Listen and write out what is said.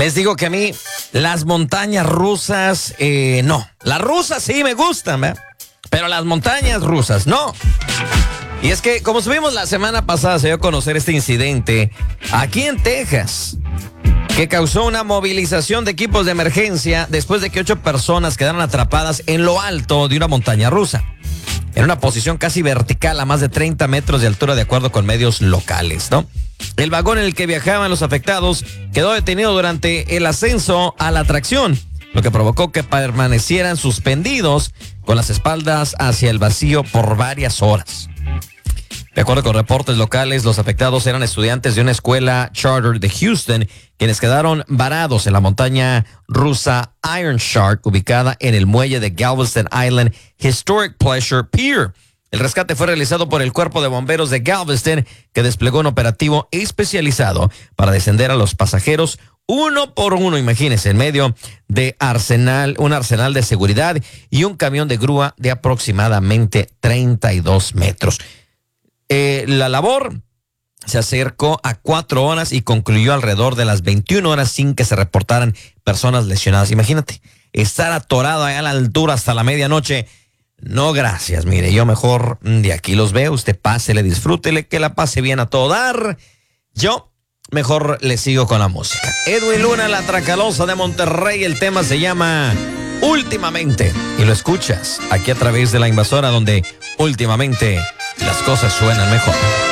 Les digo que a mí las montañas rusas, no. Las rusas sí me gustan, ¿verdad? Pero las montañas rusas, no. Y es que, como subimos la semana pasada, se dio a conocer este incidente aquí en Texas, que causó una movilización de equipos de emergencia después de que 8 personas quedaron atrapadas en lo alto de una montaña rusa, en una posición casi vertical a más de 30 metros de altura, de acuerdo con medios locales, ¿no? El vagón en el que viajaban los afectados quedó detenido durante el ascenso a la atracción, lo que provocó que permanecieran suspendidos con las espaldas hacia el vacío por varias horas. De acuerdo con reportes locales, los afectados eran estudiantes de una escuela charter de Houston, quienes quedaron varados en la montaña rusa Iron Shark, ubicada en el muelle de Galveston Island Historic Pleasure Pier. El rescate fue realizado por el Cuerpo de Bomberos de Galveston, que desplegó un operativo especializado para descender a los pasajeros uno por uno, imagínense, en medio de un arsenal de seguridad y un camión de grúa de aproximadamente 32 metros. La labor se acercó a 4 horas y concluyó alrededor de las 21 horas sin que se reportaran personas lesionadas. Imagínate, estar atorado allá a la altura hasta la medianoche. No, gracias. Mire, yo mejor de aquí los veo. Usted pásele, disfrútele, que la pase bien a todo dar. Yo mejor le sigo con la música. Edwin Luna, la Tracalosa de Monterrey. El tema se llama Últimamente. Y lo escuchas aquí a través de La Invasora, donde últimamente las cosas suenan mejor.